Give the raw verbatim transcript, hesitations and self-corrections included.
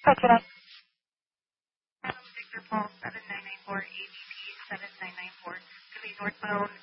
How can I? Victor Paul seven nine nine four A G P seven nine nine four to the northbound